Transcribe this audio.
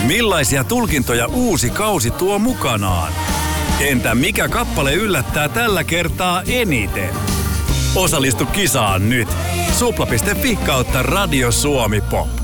Millaisia tulkintoja uusi kausi tuo mukanaan? Entä mikä kappale yllättää tällä kertaa eniten? Osallistu kisaan nyt. Supla.fi/Radio Suomi Pop.